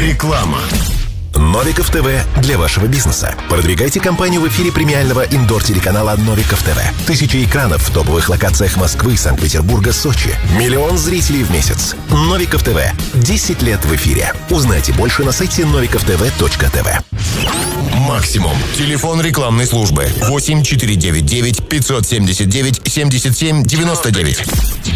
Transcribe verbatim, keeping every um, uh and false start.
Реклама. Новиков ТВ для вашего бизнеса. Продвигайте компанию в эфире премиального индор-телеканала Новиков ТВ. Тысячи экранов в топовых локациях Москвы, Санкт-Петербурга, Сочи. Миллион зрителей в месяц. Новиков ТВ. десять лет в эфире. Узнайте больше на сайте новиков тв точка тв. Максимум. Телефон рекламной службы. восемь четыре девять девять пятьсот семьдесят девять семьдесят семь девяносто девять.